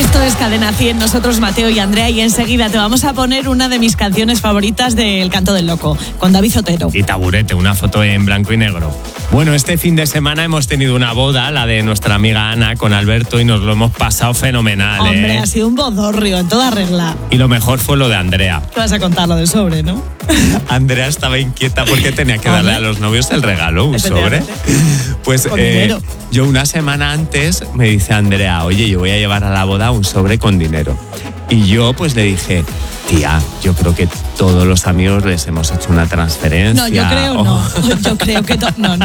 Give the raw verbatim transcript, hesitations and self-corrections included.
Esto es Cadena cien, nosotros Mateo y Andrea, y enseguida te vamos a poner una de mis canciones favoritas del Canto del Loco, con David Zotero. Y Taburete, una foto en blanco y negro. Bueno, este fin de semana hemos tenido una boda, la de nuestra amiga Ana con Alberto, y nos lo hemos pasado fenomenal. Hombre, ¿eh? ha sido un bodorrio en toda regla. Y lo mejor fue lo de Andrea. ¿Qué vas a contar? Lo del sobre, ¿no? Andrea estaba inquieta porque tenía que darle a los novios el regalo, un sobre. Pues eh, yo una semana antes me dice Andrea, oye, yo voy a llevar a la boda un sobre con dinero. Y yo pues le dije, tía, yo creo que todos los amigos les hemos hecho una transferencia. No, yo creo oh. no. Yo creo que to- no, no.